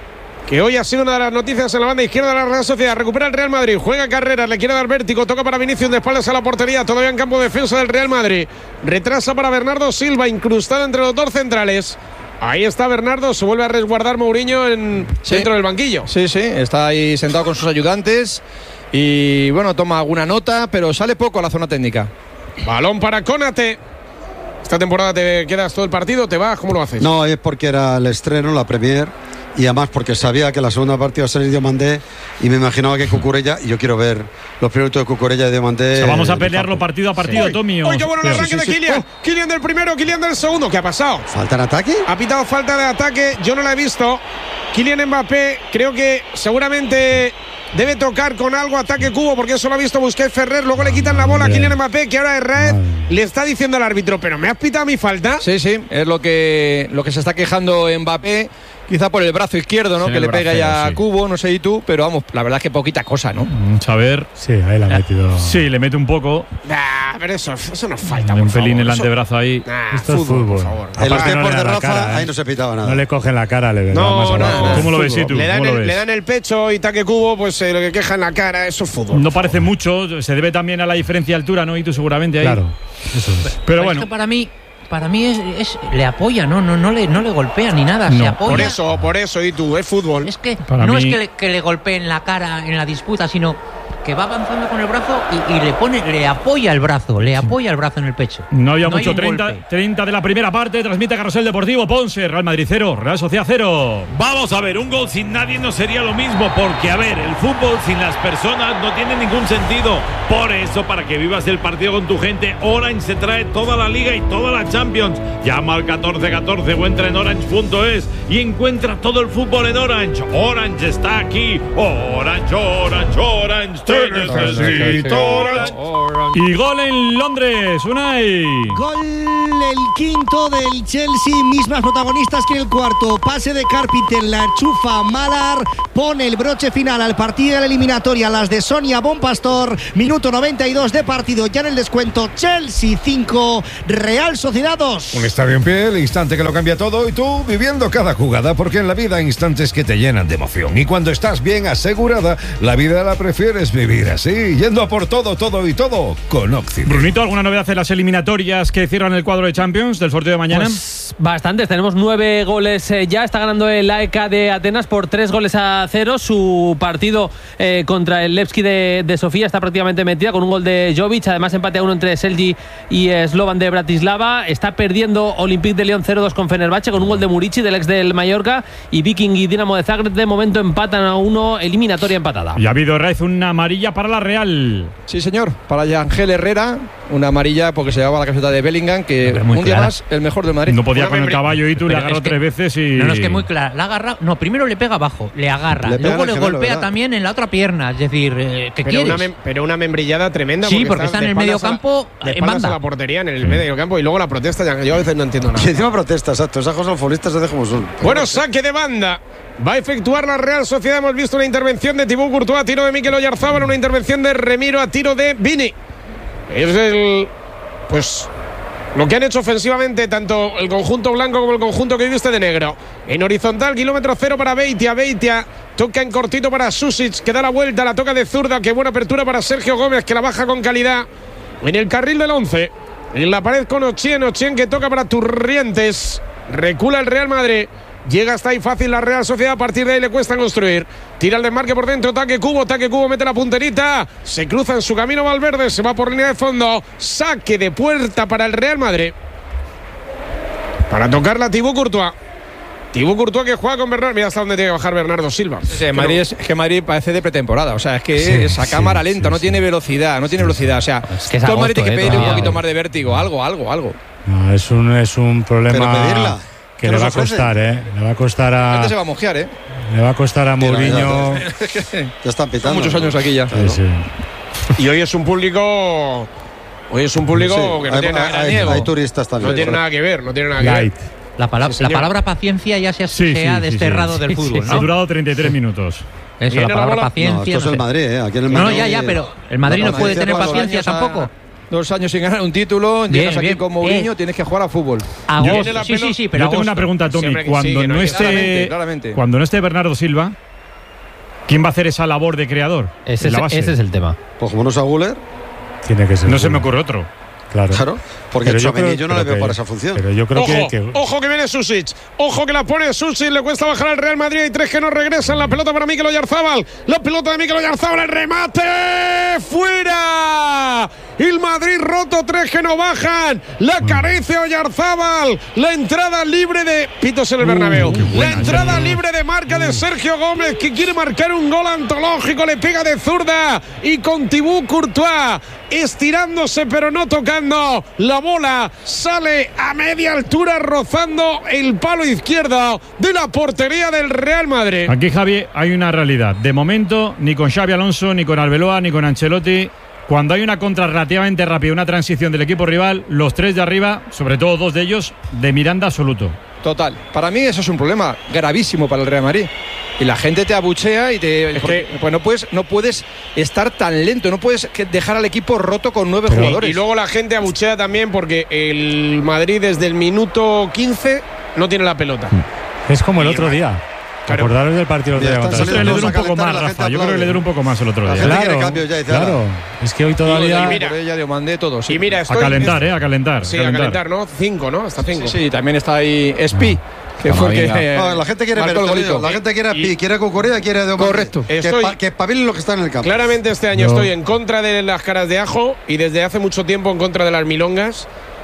que hoy ha sido una de las noticias en la banda izquierda de la Real Sociedad. Recupera el Real Madrid, juega Carreras, le quiere dar vértigo, toca para Vinicius de espaldas a la portería, todavía en campo de defensa del Real Madrid. Retrasa para Bernardo Silva, incrustado entre los dos centrales. Ahí está Bernardo, se vuelve a resguardar Mourinho en, Sí. dentro del banquillo. Sí, sí, está ahí sentado con sus ayudantes y bueno, toma alguna nota, pero sale poco a la zona técnica. Balón para Konate. Esta temporada te quedas todo el partido, te vas, ¿cómo lo haces? No, es porque era el estreno, la Premier, y además porque sabía que la segunda parte iba a ser Diomandé y me imaginaba que Cucurella, y yo quiero ver los primeros de Cucurella y Diomandé. O sea, vamos a de pelearlo campo. partido a partido, Uy, Tommy. uy, qué bueno el Sí, arranque sí, de sí. Kylian. Kylian del primero, Kylian del segundo. ¿Qué ha pasado? ¿Falta en ataque? Ha pitado falta de ataque, yo no la he visto. Kylian Mbappé, creo que seguramente debe tocar con algo ataque cubo, porque eso lo ha visto Busquets Ferrer. Luego le quitan la bola a Madre. Kylian Mbappé, que ahora Herrera Madre. le está diciendo al árbitro, pero me has pitado mi falta. Sí, sí, es lo que, lo que se está quejando Mbappé, quizá por el brazo izquierdo, ¿no? Sí, que el le pega braceo, ya a sí. Cubo, no sé y tú, pero vamos, la verdad es que poquita cosa, ¿no? Vamos a ver. Sí, ahí la ha metido. Sí, le mete un poco. Nah, pero eso, eso nos falta. Un por pelín favor. el Eso- antebrazo ahí. Nah, Esto es fútbol, fútbol. por favor. En los Aparte, no tiempos le de da la Rafa, cara, ¿eh? ahí no se pitaba nada. No le cogen la cara, le ven No, más no, abajo. no. ¿Cómo lo ves, Fútbol. tú? Le dan, ¿Cómo lo el, ves? le dan el pecho y taque cubo, pues eh, lo que queja en la cara, eso es fútbol. No parece mucho, se debe también a la diferencia de altura, ¿no? Y tú seguramente ahí. Claro, eso es. Pero Es bueno, que para mí, para mí es, es- le apoya, no, no, no le, no le golpea ni nada, No, se apoya. Por eso, por eso, y tú, es fútbol. Es que Para no mí- es que le, que le golpee en la cara en la disputa, sino que va avanzando con el brazo y, y le pone, le apoya el brazo, le apoya el brazo en el pecho. no había hay mucho. un treinta, golpe. treinta de la primera parte, transmite Carrusel Deportivo, Ponce, Real Madrid cero, Real Sociedad cero. Vamos a ver, un gol sin nadie no sería lo mismo, porque a ver, el fútbol sin las personas no tiene ningún sentido. Por eso, para que vivas el partido con tu gente, Orange se trae toda la Liga y toda la Champions. Llama al catorce catorce o entra en orange punto es y encuentra todo el fútbol en Orange. Orange está aquí. Orange, Orange, Orange. necesito Y gol en Londres, Unai. Gol el quinto del Chelsea, mismas protagonistas que el cuarto. Pase de Carpenter, la enchufa Malar, pone el broche final al partido de la eliminatoria, las de Sonia Bonpastor. Minuto noventa y dos de partido, ya en el descuento. Chelsea cinco, Real Sociedad dos. Un estadio en pie, el instante que lo cambia todo, y tú viviendo cada jugada, porque en la vida hay instantes que te llenan de emoción. Y cuando estás bien asegurada, la vida la prefieres vivir así, yendo a por todo, todo y todo con Occident. Brunito, ¿alguna novedad en las eliminatorias que cierran el cuadro de Champions del sorteo de mañana? Pues bastantes, tenemos nueve goles eh, ya. Está ganando el A E K de Atenas por tres goles a cero. Su partido eh, contra el Levski de, de Sofía está prácticamente metida con un gol de Jovic. Además, empate a uno entre Selji y eh, Slovan de Bratislava. Está perdiendo Olympique de Lyon cero dos con Fenerbahce con un gol de Murici, del ex del Mallorca. Y Viking y Dinamo de Zagreb de momento empatan a uno, eliminatoria empatada. Y ha habido, Raiz, una amarilla para la Real. Sí, señor, para Yangel Herrera, una amarilla porque se llevaba la camiseta de Bellingham, que Pero muy un día clara. más el mejor del Madrid. No podía Una con el membri- caballo y tú le Pero agarró es que- tres veces y... No, no, es que muy clara. La agarra. No, primero le pega abajo, le agarra. Le pega luego en el le gemelo, golpea ¿verdad? también en la otra pierna. Es decir, eh, ¿qué Pero quieres? una, mem- pero una membrillada tremenda. Sí, porque está de en el espaldas medio a la- campo, de en espaldas banda. a la portería, en el medio campo. Y luego la protesta. ya- Yo a veces no entiendo nada. Y encima protesta, exacto. Esas cosas los futbolistas se dejan como son. Bueno, saque de banda. Va a efectuar la Real Sociedad. Hemos visto una intervención de Thibaut Courtois a tiro de Mikel Oyarzabal, una intervención de Remiro a tiro de Vini. Es el. Pues. Lo que han hecho ofensivamente tanto el conjunto blanco como el conjunto que viste de negro. En horizontal, kilómetro cero para Beitia. Beitia toca en cortito para Susic, que da la vuelta, la toca de zurda. Qué buena apertura para Sergio Gómez, que la baja con calidad. En el carril del once. En la pared con Ochien. Ochien que toca para Turrientes. Recula el Real Madrid. Llega hasta ahí fácil la Real Sociedad. A partir de ahí le cuesta construir. Tira el desmarque por dentro. Taque Cubo. Taque Cubo mete la punterita. Se cruza en su camino Valverde. Se va por línea de fondo. Saque de puerta para el Real Madrid. Para tocarla Thibaut Courtois. Thibaut Courtois que juega con Bernardo. Mira hasta dónde tiene que bajar Bernardo Silva. Sí, en Madrid es, es que Madrid parece de pretemporada. O sea, es que sí, es a cámara sí, lenta, sí, no sí. tiene velocidad, no tiene velocidad. O sea, es que es todo agosto, el Madrid tiene que eh, pedirle un todavía, poquito eh. más de vértigo. Algo, algo, algo. No, es un, es un problema Pero pedirla. que ¿Qué le nos va a ofrecen? costar, ¿eh? Le va a costar La a. gente se va a mojear, ¿eh? Le va a costar a Tira, Mourinho. Ya están pitando. Son muchos años aquí ya. Sí, sí. Y hoy es un público. Hoy es un público Sí, que no hay, tiene nada. hay- Niego. hay turistas también. No tiene nada que ver, no tiene nada que Light. ver. La, palabra, Sí, la señor. palabra paciencia ya se, ha- Sí, se sí, ha sí, desterrado sí, del sí, fútbol, sí, Ha ¿no? durado treinta y tres minutos. Eso, Viene la la palabra bola. No, paciencia. esto es no el sé. Madrid, ¿eh? Aquí en el No, Madrid. ya, ya, pero el Madrid La no puede paciencia tener con los paciencia años a- tampoco. Dos años sin ganar un título, Bien, llegas aquí bien. con Mourinho, Eh. tienes que jugar a fútbol. Agosto. Viene la Sí, sí, pelota. sí, pero Yo tengo agosto. una pregunta, Tommy. Siempre que Cuando sí, que no no hay- esté, Claramente, claramente. cuando no esté Bernardo Silva, ¿quién va a hacer esa labor de creador? Ese, En la es- base. ese es el tema. Pues como no sea Guller, Tiene que ser. No se uno. me ocurre otro. Claro. claro. Porque Pero yo Tchouaméni creo- yo no pero le veo que- para esa función. Pero yo creo Ojo, que, que- ojo que viene Susic. Ojo que la pone Susic. Le cuesta bajar al Real Madrid. Hay tres que no regresan. La pelota para Mikel Oyarzabal. La pelota de Mikel Oyarzabal. El remate. ¡Fuera! El Madrid roto. Tres que no bajan. La carece Oyarzabal. La entrada libre de Pitos en el Bernabéu. La entrada libre de marca de Sergio Gómez, que quiere marcar un gol antológico. Le pega de zurda. Y con Thibaut Courtois estirándose pero no tocando. La bola sale a media altura rozando el palo izquierdo de la portería del Real Madrid. Aquí, Javi, hay una realidad. De momento, ni con Xavi Alonso, ni con Arbeloa, ni con Ancelotti, cuando hay una contra relativamente rápida, una transición del equipo rival, los tres de arriba, sobre todo dos de ellos, de Miranda absoluto. Total. Para mí eso es un problema gravísimo para el Real Madrid. Y la gente te abuchea y te. Es que- pues no puedes, no puedes estar tan lento, no puedes que- dejar al equipo roto con nueve Pero- jugadores. y luego la gente abuchea también porque el Madrid desde el minuto quince no tiene la pelota. es como el Y- otro día. Claro. Acordaros del partido del Ya otro día están contra Yo el creo que le saliendo dura un todos a poco más, calentar, la gente Rafa. Yo creo que aplaude. le dura un poco más el otro La día. gente Claro, quiere cambio ya, dice, claro. Es que hoy todavía. Y mira, Por ella Diomandé, todo. Sí. Y mira, A estoy, calentar, ¿eh? A calentar. Sí, a calentar, ¿no? Cinco, ¿no? Hasta cinco. Sí, sí, también está ahí Espi, que fue el que. No, la gente quiere ver marcó el peligro. golito. La gente quiere a Y- Pi, quiere a Cucurella, quiere a Diomande. Correcto. Que, Estoy- pa- que espabilen lo que está en el campo. Claramente este año Yo- estoy en contra de las caras de ajo y desde hace mucho tiempo en contra de las milongas.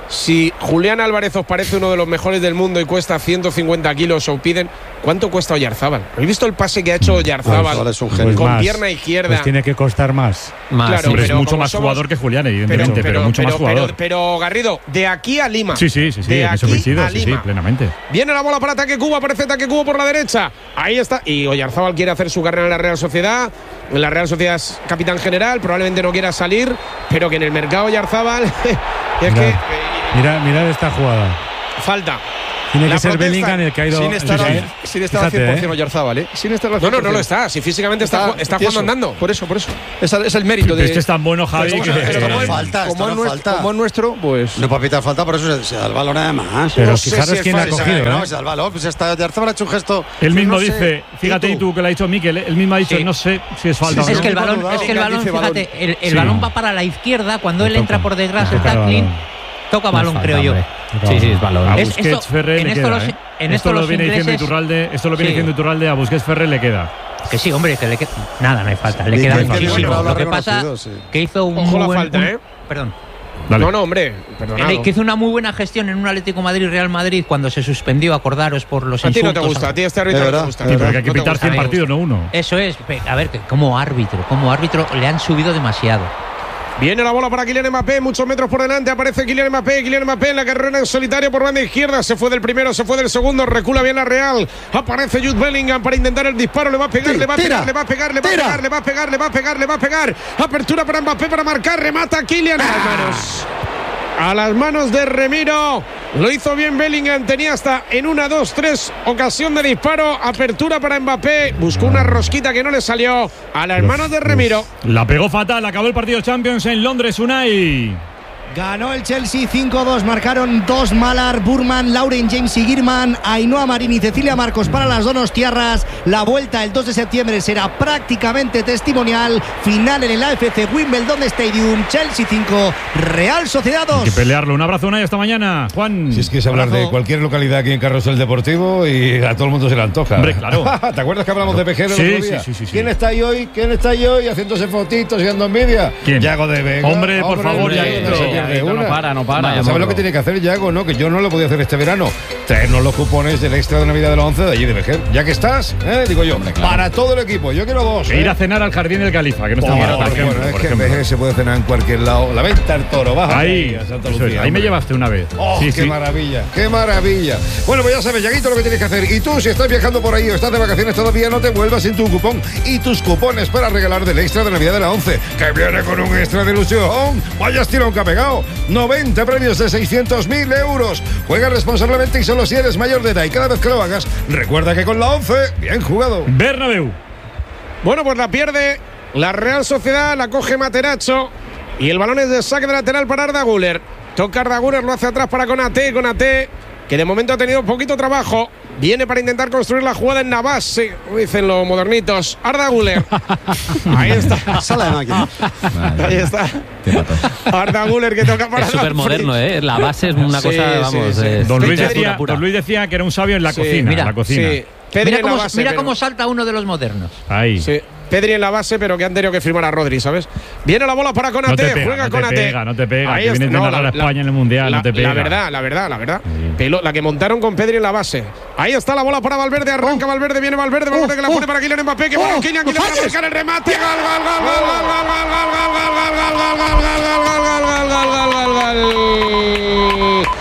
Si Julián Álvarez os parece uno de los mejores del mundo y cuesta ciento cincuenta kilos o piden, ¿cuánto cuesta Oyarzábal? ¿Habéis visto el pase que ha hecho Oyarzábal Pues un genio. Pues con más. pierna izquierda? Pues tiene que costar más. Más, Claro, sí. Hombre, es pero mucho como más somos- jugador que Julián, evidentemente, pero, mucho más jugador. Pero, pero, Garrido, de aquí a Lima. sí, sí, sí, sí, de en eso aquí coincido, a sí, sí, Lima. plenamente. Viene la bola para ataque Cuba, aparece ataque Cuba por la derecha. Ahí está. Y Oyarzábal quiere hacer su carrera en la Real Sociedad. En la Real Sociedad es capitán general, probablemente no quiera salir, pero que en el mercado Oyarzábal es Mira, que eh, mira, mira esta jugada. falta. Tiene La que ser protesta- Bellingham el que ha ido. Sin estar, Sí, sí. al- sin estar al Fíjate, cien por cien ¿eh? Oyarzábal, ¿eh? Sin estar al No, no, no cien por cien. lo está. Si físicamente está, está, está tieso. jugando andando. Por eso, por eso. Es, es el mérito de. Este es tan bueno, Javi, Pero que- como es- pero como es- Falta, como esto es no nuestro- falta. como es nuestro, pues. No puede pitar falta, por eso se, se da el balón además. Pero No sé fijaros si es quién la ha falta, cogido. No, ¿eh? se da el balón. Pues está Oyarzábal ha hecho un gesto. Él mismo no sé. dice, fíjate, y tú que le ha dicho Mikel, él mismo ha dicho, Sí. no sé si es falta Sí, o Es no. que el balón, dudado. es que el balón, Dice balón. fíjate, el, el Sí. balón va para la izquierda. Cuando Le él entra toca. por detrás, Le el toca tackling, balón. toca No balón, es creo falta, yo. hombre. Sí, sí, es balón. A Es- Busquets esto- Ferrer en le esto queda, los- ¿eh? en esto esto lo los viene diciendo ingleses- Iturralde, esto lo viene Sí. diciendo Iturralde, a Busquets Ferrer le queda. Que sí, hombre, que le queda. Nada, no hay falta. Le Sí, queda que- que muchísimo. Bilbao lo ha Lo que pasa reconocido, sí. que hizo un Ojo muy la buen- falta, un- ¿eh? Perdón. Dale. No, no, hombre. Perdonado. Que hizo una muy buena gestión en un Atlético Madrid-Real Madrid cuando se suspendió, acordaros, por los A ti no insultos. te gusta, a ti este árbitro De no te verdad, gusta. de Sí, pero que hay que No te pitar gusta. cien a mí me partidos, no uno. Eso es. pe- A ver, que como árbitro, como árbitro le han subido demasiado. Viene la bola para Kylian Mbappé, muchos metros por delante, aparece Kylian Mbappé, Kylian Mbappé en la carrera en solitario por banda izquierda, se fue del primero, se fue del segundo, recula bien la Real, aparece Jude Bellingham para intentar el disparo, le va a pegar, Tira, le va a pegar, le va a pegar, le va a tira. pegar, le va a pegar, le va a pegar, le va a pegar, apertura para Mbappé para marcar, remata Kylian a las manos. A las manos de Remiro. Lo hizo bien Bellingham. Tenía hasta en una, dos, tres ocasión de disparo. Apertura para Mbappé. Buscó una rosquita que no le salió. A las manos de Remiro. La pegó fatal, acabó el partido Champions en Londres, Unai. Ganó el Chelsea cinco dos, marcaron dos Malar, Burman, Lauren James y Girman, Ainhoa Marín y Cecilia Marcos para las donostiarras. La vuelta el dos de septiembre será prácticamente testimonial. Final en el A F C Wimbledon Stadium. Chelsea cinco, Real Sociedad Hay que dos. pelearlo. Un abrazo, Unai, hasta mañana. Juan. Si es que es hablar de Abrazo. cualquier localidad aquí en Carrusel Deportivo y a todo el mundo se le antoja. Hombre, claro. ¿Te acuerdas que hablamos de Pejero Sí, el otro sí, día? sí, sí, sí. ¿Quién está ahí hoy? ¿Quién está ahí hoy haciéndose fotitos y dando envidia? ¿Quién? Yago de Vega. Hombre, por favor, Yago, Yaguito. no se pierde Yaguito, no una. para, no para. ¿Sabes Morro. lo que tiene que hacer Yago? No, que yo no lo podía hacer este verano. Traernos los cupones del extra de Navidad de la once de allí de Vejer. Ya que estás, ¿eh? digo yo, para todo el equipo. Yo quiero dos. E ¿eh? ir a cenar al Jardín del Califa, que no está Por- mal, por bueno, ejemplo. es por que en ejemplo. Vejer se puede cenar en cualquier lado. La venta al toro, baja. Ahí, a Santa eso es, Lucía, ahí me hombre. llevaste una vez. ¡Oh, Sí, qué sí. maravilla! ¡Qué maravilla! Bueno, pues ya sabes, Yaguito, lo que tienes que hacer. Y tú, si estás viajando por ahí o estás de vacaciones todavía, no te vuelvas sin tu cupón y tus cupones para regalar del extra de Navidad de la once, que viene con un extra de ilusión. ¡Vaya estirón que ha pegado! noventa premios de seiscientos mil euros. Juega responsablemente y solo si eres mayor de edad. Y cada vez que lo hagas, recuerda que con la once, bien jugado. Bernabéu. Bueno, pues la pierde la Real Sociedad, la coge Materazzo. Y el balón es de saque de lateral para Arda Güler. Toca Arda Güler, lo hace atrás para Konaté. Konaté, que de momento ha tenido poquito trabajo. Viene para intentar construir la jugada en Navas, sí, dicen los modernitos. Arda Güler. Ahí está. Sala de máquina. Ahí está. Arda Güler que toca para Es súper moderno, ¿eh? La base es una Sí, cosa, sí, vamos. sí. es Don Luis, literatura decía, pura. Don Luis decía que era un sabio en la Sí, cocina. mira, en la cocina. Sí. Pedri Mira en la cómo, base, mira pero- cómo salta uno de los modernos. Ahí. Sí. Pedri en la base, pero que han tenido que firmar a Rodri, ¿sabes? Viene la bola para No Konaté, te pega, juega no te Konaté. pega, no te pega. Ahí Que está. vienes de No, narrar la- a España la- en el Mundial, la, no te pega. La verdad, la verdad, la verdad. Pelo- la que montaron con Pedri en la base. Ahí está la bola para Valverde, arranca Valverde, viene Valverde, Valverde que la pone para Kylian Mbappé, que bueno, Kylian, Kylian para marcar el remate. Gol, gol, gol, gol, gol, gol, gol, gol, gol, gol, gol, gol, gol, gol, gol, gol, gol, gol, gol.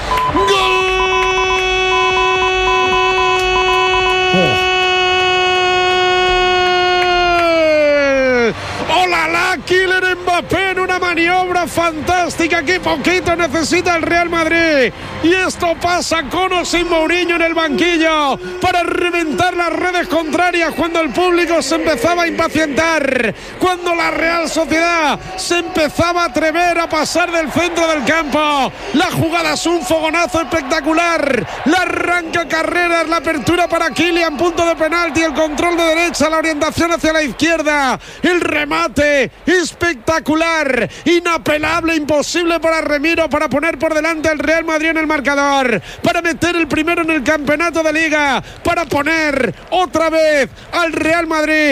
¡Hola, la Kylian Mbappé en una maniobra fantástica! ¡Qué poquito necesita el Real Madrid! Y esto pasa con o sin Mourinho en el banquillo para reventar las redes contrarias cuando el público se empezaba a impacientar, cuando la Real Sociedad se empezaba a atrever a pasar del centro del campo. La jugada es un fogonazo espectacular. La arranca Carreras, la apertura para Kylian, punto de penalti, el control de derecha, la orientación hacia la izquierda, el remate espectacular, inapelable, imposible para Remiro para poner por delante al Real Madrid en el marcador, para meter el primero en el campeonato de Liga, para poner otra vez al Real Madrid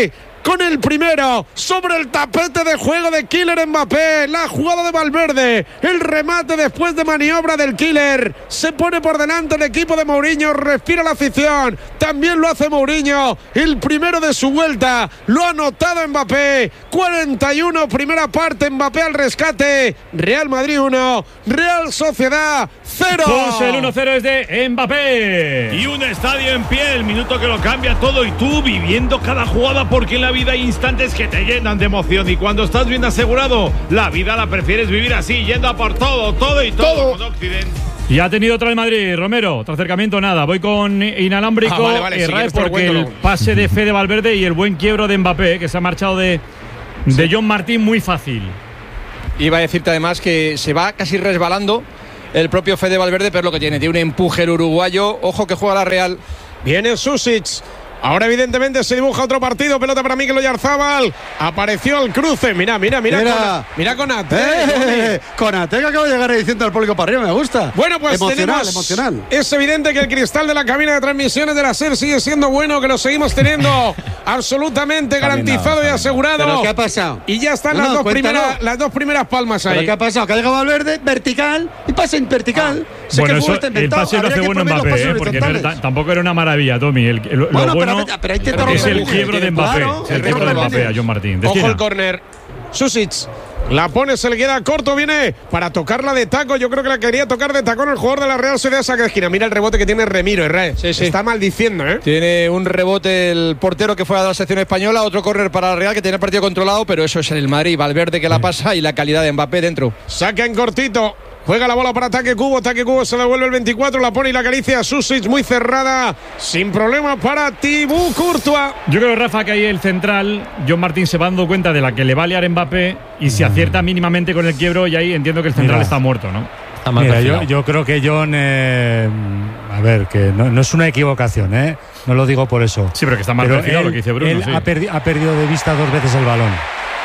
con el primero sobre el tapete de juego de Kylian Mbappé. La jugada de Valverde, el remate después de maniobra del Killer. Se pone por delante el equipo de Mourinho, respira la afición. También lo hace Mourinho. El primero de su vuelta lo ha anotado Mbappé. cuarenta y uno, primera parte, Mbappé al rescate. Real Madrid uno, Real Sociedad cero. Ponce el uno cero es de Mbappé. Y un estadio en pie, el minuto que lo cambia todo, y tú viviendo cada jugada, porque en la vida hay instantes que te llenan de emoción, y cuando estás bien asegurado, la vida la prefieres vivir así, yendo a por todo, todo y todo, todo. Con Occident. Y ha tenido otra el Madrid, Romero. Otro acercamiento, nada. Voy con inalámbrico. Ah, vale, vale, y Ray, porque el pase de Fede Valverde y el buen quiebro de Mbappé, que se ha marchado de, de John Martín muy fácil. Iba a decirte además que se va casi resbalando el propio Fede Valverde, pero lo que tiene, tiene un empuje el uruguayo. Ojo que juega la Real. Viene Susic. Ahora evidentemente se dibuja otro partido. Pelota para Mikel Oyarzabal. Apareció el cruce. Mira, mira, mira. Mira, con, mira Konate. Eh, Konate que acaba de llegar diciendo al público para arriba. Me gusta. Bueno, pues emocional, tenemos, emocional. Es evidente que el cristal de la cabina de transmisiones de la SER sigue siendo bueno, que lo seguimos teniendo absolutamente garantizado y asegurado. ¿Pero qué ha pasado? Y ya están no, las, no, dos primeras, las dos primeras palmas ahí. ¿Pero qué ha pasado? Que ha llegado Valverde vertical y pasa en vertical. Ah. Sé bueno, que eso, el pase lo hace bueno Mbappé, eh, porque no, tampoco era una maravilla, Tommy. El, el, bueno, lo bueno pero, pero hay que es el quiebro de Mbappé. Claro, es el quiebro de Mbappé a John Martín. Ojo el córner. Susic. La pone, se le queda corto, viene para tocarla de taco. Yo creo que la quería tocar de tacón el jugador de la Real Sociedad, saca de esquina. Mira el rebote que tiene Remiro, Herrera. Sí, sí. Está maldiciendo, ¿eh? Tiene un rebote el portero que fue a la sección española, otro córner para la Real que tiene el partido controlado, pero eso es el Madrid. Valverde que la pasa y la calidad de Mbappé dentro. Saca en cortito. Juega la bola para Ataque Cubo, Ataque Cubo se la devuelve el veinticuatro, la pone y la acaricia Susic, muy cerrada, sin problema para Thibaut Courtois. Yo creo, Rafa, que ahí el central, John Martín, se va dando cuenta de la que le va a liar Mbappé y se acierta mínimamente con el quiebro, y ahí entiendo que el central Mira. está muerto, ¿no? Está mal Mira, yo, yo creo que John, eh, a ver, que no, no es una equivocación, ¿eh? No lo digo por eso. Sí, pero que está mal perfilado lo que dice Bruno. Él sí. ha, perdi ha perdido de vista dos veces el balón.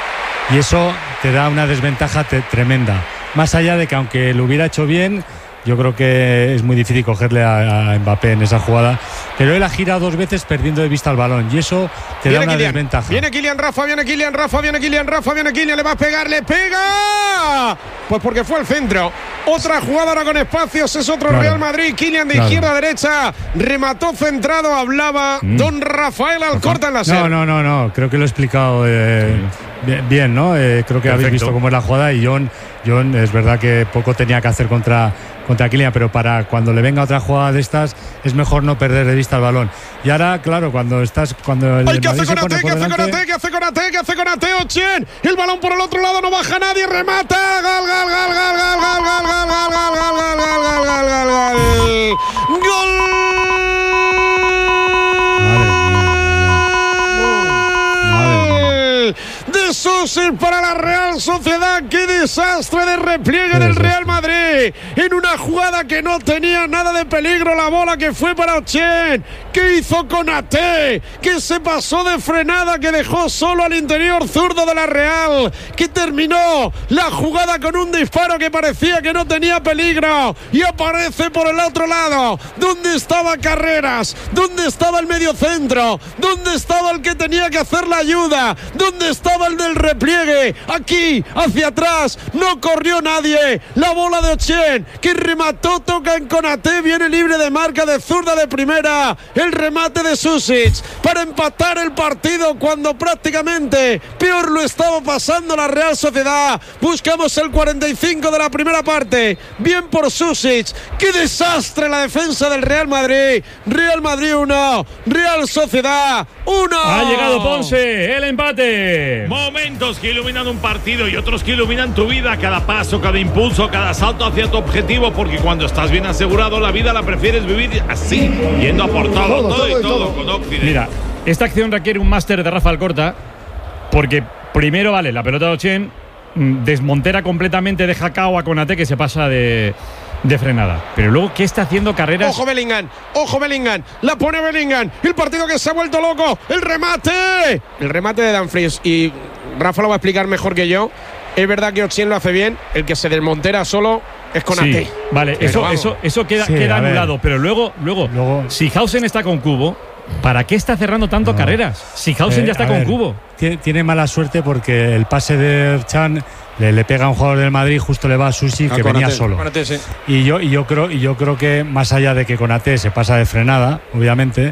Y eso te da una desventaja te tremenda. Más allá de que aunque lo hubiera hecho bien, yo creo que es muy difícil cogerle a, a Mbappé en esa jugada. Pero él ha girado dos veces perdiendo de vista el balón y eso te viene da una Kylian. desventaja. Viene Kylian Rafa, viene Kylian Rafa, viene Kylian Rafa, viene Kylian, le va a pegar, le pega. Pues porque fue al centro. Otra jugada ahora con espacios, es otro claro. Real Madrid. Kylian de claro. izquierda a derecha, remató centrado, hablaba mm. don Rafael Alcorta en la serie. No, no, no, no, creo que lo he explicado eh, bien, ¿no? Eh, creo que Perfecto. habéis visto cómo es la jugada y John, John es verdad que poco tenía que hacer contra contra Kylian, pero para cuando le venga otra jugada de estas es mejor no perder de vista el balón. Y ahora, claro, cuando estás cuando el ¡Ay, qué hace Konate, qué hace Konate, qué hace Konate, qué hace Konate, Ochien! El balón por el otro lado, no baja nadie, remata. Gol, gol, gol, gol, gol, gol, gol, gol, gol, gol, gol, gol, gol, gol, gol, gol. ¡Gol! De Susic para la Real Sociedad. ¡Qué desastre de repliegue del Real Madrid! En una jugada que no tenía nada de peligro, la bola que fue para Ochien. ¿Qué hizo Konate? Que se pasó de frenada, que dejó solo al interior zurdo de la Real, que terminó la jugada con un disparo que parecía que no tenía peligro y aparece por el otro lado. ¿Dónde estaba Carreras? ¿Dónde estaba el mediocentro? ¿Dónde estaba el que tenía que hacer la ayuda? ¿Dónde estaba el del repliegue? Aquí, hacia atrás, no corrió nadie. La bola de Ochien, que remató, toca en Konate, viene libre de marca de zurda de primera. El remate de Susic para empatar el partido cuando prácticamente peor lo estaba pasando la Real Sociedad. Buscamos el cuarenta y cinco de la primera parte. Bien por Susic. ¡Qué desastre la defensa del Real Madrid! Real Madrid uno, Real Sociedad uno. Ha llegado Ponce, el empate. Momentos que iluminan un partido y otros que iluminan tu vida. Cada paso, cada impulso, cada salto hacia tu objetivo, porque cuando estás bien asegurado, la vida la prefieres vivir así, yendo a por todo. Todo, todo, todo y todo, todo con Occident. Mira, esta acción requiere un máster de Rafa Alcorta, porque primero, vale, la pelota de Ochien desmontera completamente, deja cao a Konate, que se pasa de, de frenada. Pero luego, ¿qué está haciendo Carreras? Ojo Bellingham, ojo Bellingham, la pone Bellingham, el partido que se ha vuelto loco, el remate, el remate de Dumfries, y Rafa lo va a explicar mejor que yo. Es verdad que Ochien lo hace bien, el que se desmontera solo es Konate. Sí, vale, eso, eso, eso queda, sí, queda anulado, pero luego, luego, luego, si Hausen está con Cubo, ¿para qué está cerrando tanto No. carreras? Si Hausen Eh, ya está a con ver, cubo. Tiene, tiene mala suerte porque el pase de Chan le, le pega a un jugador del Madrid, justo le va a Susi, Ah, que Konaté, venía solo. Konaté, sí. Y yo, y yo creo, y yo creo que más allá de que Konaté se pasa de frenada, obviamente,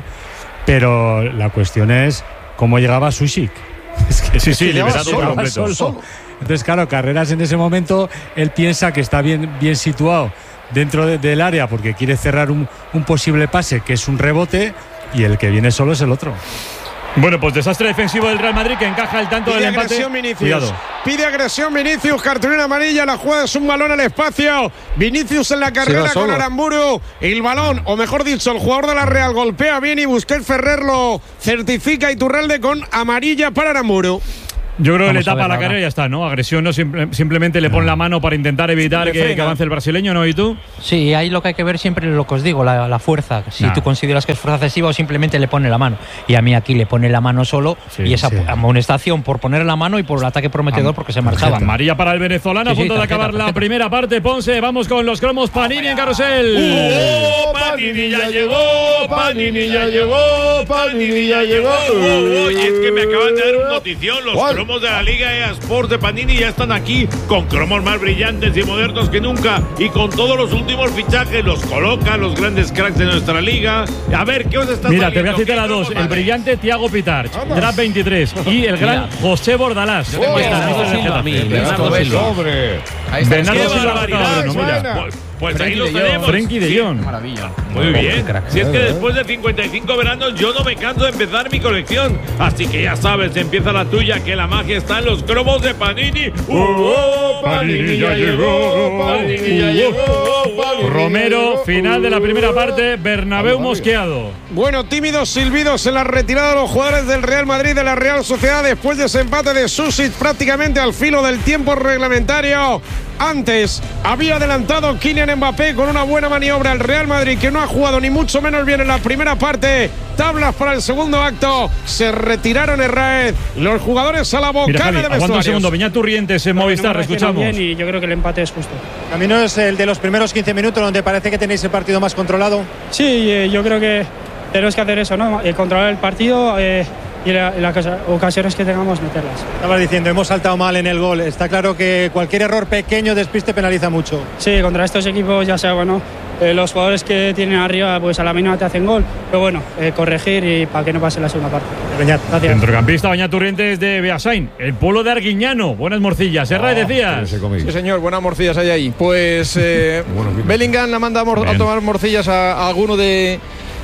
pero la cuestión es cómo llegaba Susi. Es que Sí, sí, es que llegaba liberado por solo, completo. solo. Entonces, claro, Carreras en ese momento, él piensa que está bien, bien situado dentro de- del área porque quiere cerrar un, un posible pase, que es un rebote, y el que viene solo es el otro. Bueno, pues desastre defensivo del Real Madrid que encaja el tanto del Pide empate. agresión Vinicius. Cuidado. Pide agresión Vinicius, cartulina amarilla, la jugada es un balón al espacio. Vinicius en la carrera va con solo. Aramburu. El balón, o mejor dicho, el jugador de la Real golpea bien y Busquets Ferrer lo certifica, Iturralde con amarilla para Aramburu. Yo creo que le Vamos a tapa ver la ahora. carrera y ya está, ¿no? Agresión no simple- simplemente le pone la mano para intentar evitar Le que, frena. que avance el brasileño, ¿no? ¿Y tú? Sí, ahí lo que hay que ver siempre es lo que os digo, la, la fuerza. Si Nah. tú consideras que es fuerza excesiva o simplemente le pone la mano. Y a mí aquí le pone la mano solo Sí, y esa sí. amonestación por poner la mano y por el ataque prometedor porque se marchaba. Amarilla para el venezolano, Sí, sí, a punto de tarjeta, acabar la tarjeta. primera parte. Ponce, vamos con los cromos. Panini en carrusel. ¡Oh, Panini ya llegó! ¡Panini ya llegó! ¡Panini ya llegó! Oh, y es que me acaban de dar una notición. Los ¿Cuál? cromos de la Liga E A Sports de Panini ya están aquí, con cromos más brillantes y modernos que nunca, y con todos los últimos fichajes. Los colocan los grandes cracks de nuestra liga. A ver, ¿qué os está Mira, te voy a saliendo? citar ¿Qué a dos. cromos El hay? brillante Tiago Pitar, draft veintitrés. Y el gran Mira. José Bordalás. Yo tengo esta, Este es el Silva, a mí, Getafe. Bernardo Pedazo de Silva. sobre. Ahí está. Bernardo ¡Qué Silva, barbaridad! Bruno, mira. Pues, pues ahí Frenkie lo de Jong. tenemos. Frenkie de Jong. Maravilla. Muy bien. crack. Si es que después de cincuenta y cinco veranos yo no me canso de empezar mi colección. Así que ya sabes, empieza la tuya, que la magia está en los cromos de Panini. ¡Uh, Panini ya llegó! ¡Panini ya llegó! Panini Romero, llegó. final de la primera parte. Bernabéu mosqueado. Bueno, tímidos silbidos en la retirada de los jugadores del Real Madrid de la Real Sociedad después de ese empate de Susic prácticamente al filo del tiempo reglamentario. Antes había adelantado Kylian Mbappé con una buena maniobra el Real Madrid, que no ha jugado ni mucho menos bien en la primera parte. Tablas para el segundo acto. Se retiraron Herrera. Los jugadores a la Mira, bocana Javi, de aguanta un vestuarios. segundo. Beñat Turrientes en Movistar, escuchamos. Bien y yo creo que el empate es justo. ¿Camino es el de los primeros quince minutos donde parece que tenéis el partido más controlado? Sí, eh, yo creo que tenemos que hacer eso, ¿no? Eh, controlar el partido eh, y la- las ocasiones que tengamos meterlas. Estabas diciendo, hemos saltado mal en el gol. Está claro que cualquier error pequeño, despiste, penaliza mucho. Sí, contra estos equipos ya sea, bueno, eh, los jugadores que tienen arriba pues a la mínima te hacen gol, pero bueno, eh, corregir y para que no pase la segunda parte. Beñat, gracias. Centrocampista Beñat Turrientes de Beasain, el pueblo de Arguiñano. Buenas morcillas. Serra, decías. Sí, señor, buenas morcillas hay ahí. Pues eh, Bellingham la manda a, mor- a Bien. tomar morcillas a, a alguno de,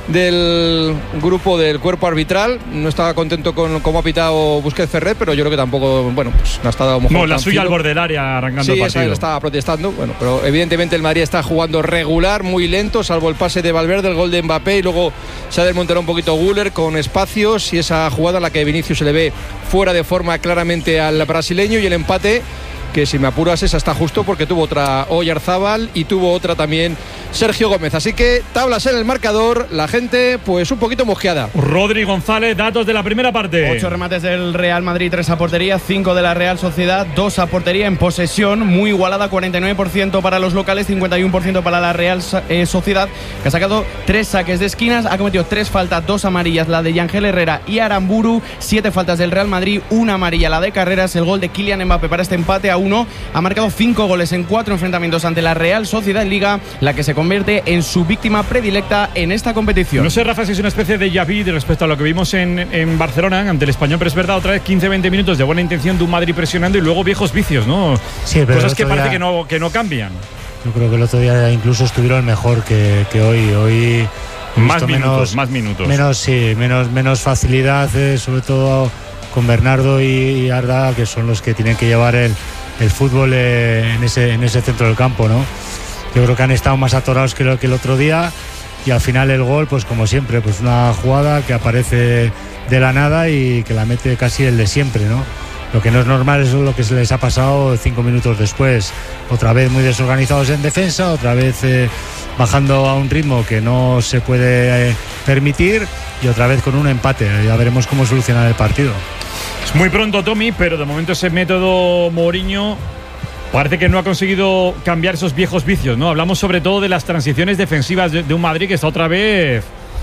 del grupo del cuerpo arbitral. No estaba contento con cómo ha pitado Busquets Ferrer, pero yo creo que tampoco, bueno, pues no ha estado mejor. No, la tan suya al fino. borde del área arrancando Sí, el esa partido. él estaba protestando. Bueno, pero evidentemente el Madrid está jugando regular, muy lento, salvo el pase de Valverde, el gol de Mbappé y luego se ha desmontado un poquito Güler con espacios y esa jugada en la que Vinicius se le ve fuera de forma claramente al brasileño y el empate, que si me apuras esa está justo porque tuvo otra Oyarzábal y tuvo otra también Sergio Gómez. Así que tablas en el marcador, la gente pues un poquito mosqueada. Rodri González, datos de la primera parte. Ocho remates del Real Madrid, tres a portería, cinco de la Real Sociedad, dos a portería en posesión, muy igualada, cuarenta y nueve por ciento para los locales, cincuenta y uno por ciento para la Real eh, Sociedad, que ha sacado tres saques de esquinas, ha cometido tres faltas, dos amarillas, la de Yangel Herrera y Aramburu, siete faltas del Real Madrid, una amarilla, la de Carreras, el gol de Kylian Mbappé para este empate a uno, ha marcado cinco goles en cuatro enfrentamientos ante la Real Sociedad en Liga, la que se convierte en su víctima predilecta en esta competición. No sé, Rafa, si es una especie de déjà vu respecto a lo que vimos en, en Barcelona ante el Español, pero es verdad, otra vez quince veinte minutos de buena intención de un Madrid presionando y luego viejos vicios, ¿no? Sí, pero Cosas el que otro parece día- que no, que no cambian. Yo creo que el otro día incluso estuvieron mejor que, que hoy. Hoy he Más visto minutos, menos, más minutos. Menos, sí, menos, menos facilidad, eh, sobre todo con Bernardo y, y Arda, que son los que tienen que llevar el, el fútbol eh, en, ese, en ese centro del campo, ¿no? Yo creo que han estado más atorados que, lo, que el otro día y al final el gol, pues como siempre, pues una jugada que aparece de la nada y que la mete casi el de siempre, ¿no? Lo que no es normal es lo que se les ha pasado cinco minutos después. Otra vez muy desorganizados en defensa, otra vez eh, bajando a un ritmo que no se puede eh, permitir y otra vez con un empate. Ya veremos cómo solucionar el partido. Es muy pronto, Tommy, pero de momento ese método Mourinho parece que no ha conseguido cambiar esos viejos vicios, ¿no? Hablamos sobre todo de las transiciones defensivas de, de un Madrid que está otra vez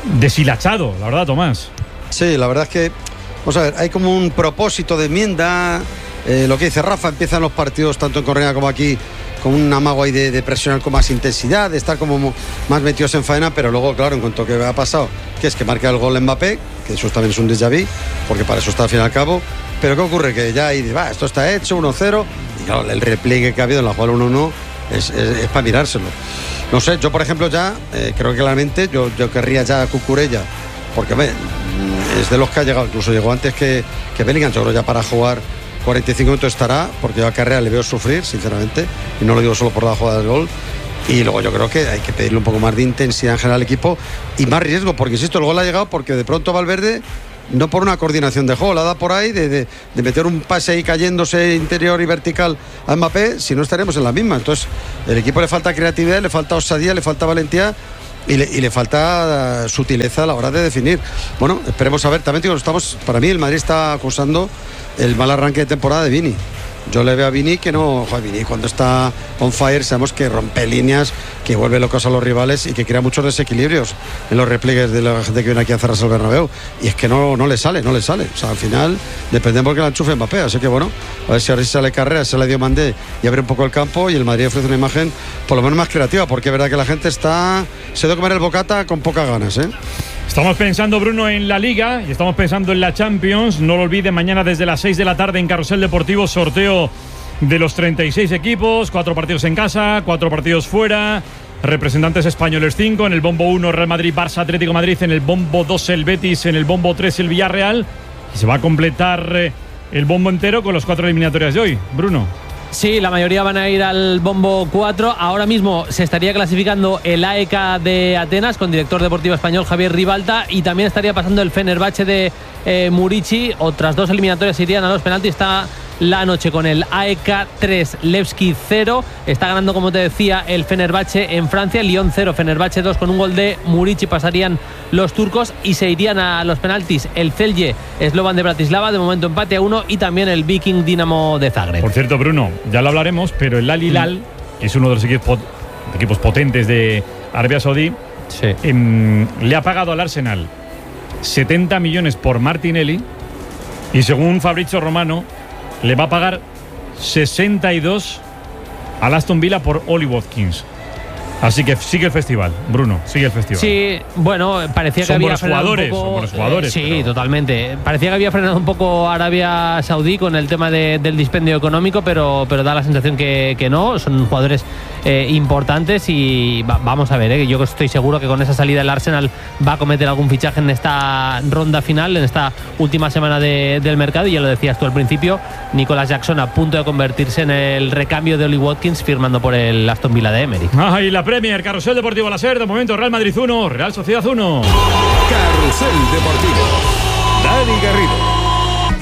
deshilachado, la verdad, Tomás. Sí, la verdad es que, vamos a ver, hay como un propósito de enmienda. Eh, lo que dice Rafa, empiezan los partidos tanto en Correa como aquí con un amago ahí de, de presionar con más intensidad, de estar como más metidos en faena, pero luego, claro, en cuanto que ha pasado, que es que marca el gol Mbappé, que eso también es un déjà vu, porque para eso está al fin y al cabo, pero ¿qué ocurre? Que ya ahí, va, esto está hecho, uno cero, y claro, el repliegue que ha habido en la jugada uno uno es, es, es para mirárselo. No sé, yo por ejemplo ya, eh, creo que claramente yo, yo querría ya a Cucurella, porque ve, es de los que ha llegado, incluso llegó antes que, que Bellingham, yo creo ya para jugar cuarenta y cinco minutos estará, porque yo a Carrera le veo sufrir, sinceramente, y no lo digo solo por la jugada del gol. Y luego yo creo que hay que pedirle un poco más de intensidad en general al equipo y más riesgo, porque insisto, el gol ha llegado porque de pronto Valverde, no por una coordinación de juego, la da por ahí, de, de, de meter un pase ahí cayéndose interior y vertical a Mbappé, si no estaremos en la misma. Entonces, el equipo le falta creatividad, le falta osadía, le falta valentía. Y le, y le falta sutileza a la hora de definir. Bueno, esperemos a ver. También digo, estamos, para mí el Madrid está acusando el mal arranque de temporada de Vini. Yo le veo a Vini que no, joder, Vini cuando está on fire sabemos que rompe líneas, que vuelve locos a los rivales y que crea muchos desequilibrios en los repliegues de la gente que viene aquí a cerrarse el Bernabéu. Y es que no, no le sale, no le sale. O sea, al final depende porque la enchufe Mbappé. Así que bueno, a ver si ahora sale Carrera, se le dio Mandé y abre un poco el campo y el Madrid ofrece una imagen por lo menos más creativa, porque es verdad que la gente está se debe comer el bocata con pocas ganas, ¿eh? Estamos pensando, Bruno, en la Liga y estamos pensando en la Champions. No lo olvide, mañana desde las seis de la tarde en Carrusel Deportivo, sorteo de los treinta y seis equipos, cuatro partidos en casa, cuatro partidos fuera, representantes españoles cinco, en el bombo uno Real Madrid, Barça, Atlético Madrid, en el bombo dos el Betis, en el bombo tres el Villarreal, y se va a completar eh, el bombo entero con los cuatro eliminatorias de hoy. Bruno. Sí, la mayoría van a ir al bombo cuatro. Ahora mismo se estaría clasificando el A E K de Atenas con director deportivo español Javier Ribalta, y también estaría pasando el Fenerbahce de eh, Murici. Otras dos eliminatorias irían a los penaltis. Está la noche con el A E K tres, Levski cero. Está ganando, como te decía, el Fenerbahce en Francia. Lyon cero, Fenerbahce dos, con un gol de Murici pasarían los turcos y se irían a los penaltis el Celje Slovan de Bratislava, de momento empate a uno, y también el Viking Dinamo de Zagreb. Por cierto, Bruno, ya lo hablaremos, pero el Al Hilal, que es uno de los equipos, equipos potentes de Arabia Saudí, sí. eh, le ha pagado al Arsenal setenta millones por Martinelli, y según Fabrizio Romano le va a pagar sesenta y dos al Aston Villa por Oli Watkins. Así que sigue el festival, Bruno, sigue el festival. Sí, bueno, parecía son que había buenos frenado jugadores, un poco, son buenos jugadores. Eh, sí, pero... totalmente. Parecía que había frenado un poco Arabia Saudí con el tema de, del dispendio económico, pero, pero da la sensación que, que no. Son jugadores eh, importantes y va, vamos a ver, eh, yo estoy seguro que con esa salida el Arsenal va a cometer algún fichaje en esta ronda final, en esta última semana de, del mercado. Y ya lo decías tú al principio, Nicolas Jackson a punto de convertirse en el recambio de Oli Watkins, firmando por el Aston Villa de Emery. Ah, y la Premier, Carrusel Deportivo Láser, de momento Real Madrid uno, Real Sociedad uno. Carrusel Deportivo, Dani Garrido.